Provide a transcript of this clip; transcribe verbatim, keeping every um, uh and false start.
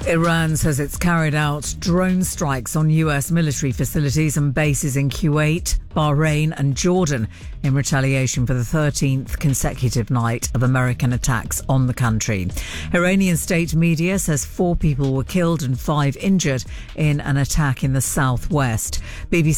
Iran says it's carried out drone strikes on U S military facilities and bases in Kuwait, Bahrain and Jordan in retaliation for the thirteenth consecutive night of American attacks on the country. Iranian state media says four people were killed and five injured in an attack in the southwest. B B C